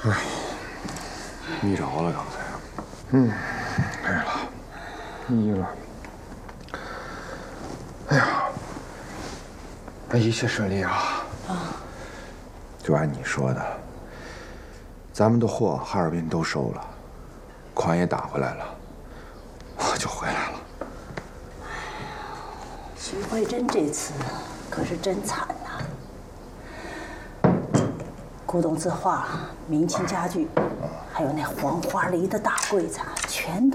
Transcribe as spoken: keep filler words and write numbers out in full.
哎， 眯着了刚才。 嗯，对了，眯了。哎呀，那一切顺利啊！ 啊， 就按你说的，咱们的货哈尔滨都收了，款也打回来了，我就回来了。 徐慧珍这次可是真惨呐！古董字画、明清家具，还有那黄花梨的大柜子，全都。